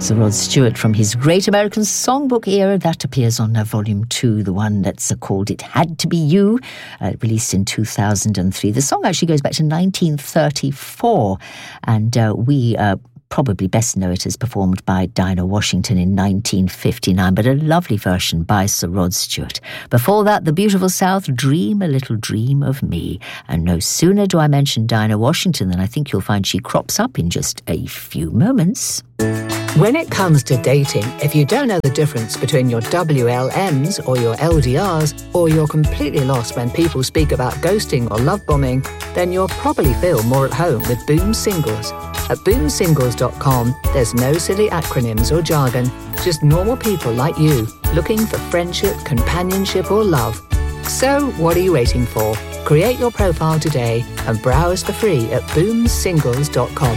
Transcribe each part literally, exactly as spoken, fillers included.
Sir Rod Stewart from his Great American Songbook era. That appears on uh, Volume two, the one that's uh, called It Had to Be You, uh, released in two thousand three. The song actually goes back to nineteen thirty-four, and uh, we uh, probably best know it as performed by Dinah Washington in nineteen fifty-nine, but a lovely version by Sir Rod Stewart. Before that, the beautiful South, Dream a Little Dream of Me. And no sooner do I mention Dinah Washington than I think you'll find she crops up in just a few moments. When it comes to dating, if you don't know the difference between your W L Ms or your L D Rs, or you're completely lost when people speak about ghosting or love bombing, then you'll probably feel more at home with Boom Singles. At boom singles dot com, there's no silly acronyms or jargon, just normal people like you, looking for friendship, companionship or love. So, what are you waiting for? Create your profile today and browse for free at boom singles dot com.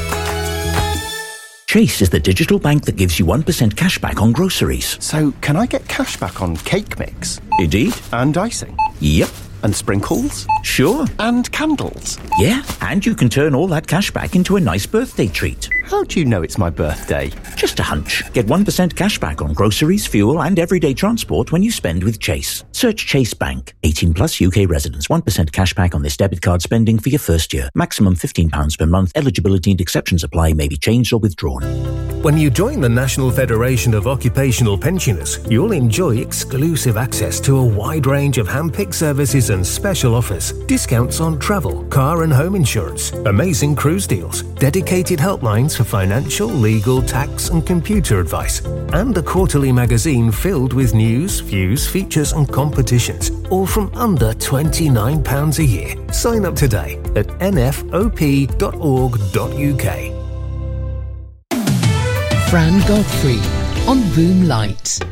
Chase is the digital bank that gives you one percent cash back on groceries. So, can I get cash back on cake mix? Indeed. And icing? Yep. And sprinkles? Sure. And candles? Yeah, and you can turn all that cash back into a nice birthday treat. How do you know it's my birthday? Just a hunch. Get one percent cash back on groceries, fuel and everyday transport when you spend with Chase. Search Chase Bank. eighteen plus U K residents. one percent cash back on this debit card spending for your first year. Maximum fifteen pounds per month. Eligibility and exceptions apply. May be changed or withdrawn. When you join the National Federation of Occupational Pensioners, you'll enjoy exclusive access to a wide range of hand-picked services and special offers. Discounts on travel, car and home insurance, amazing cruise deals, dedicated helplines for financial, legal, tax and computer advice, and a quarterly magazine filled with news, views, features and competitions, all from under twenty-nine pounds a year. Sign up today at n f o p dot org dot u k. Fran Godfrey on Boom Light.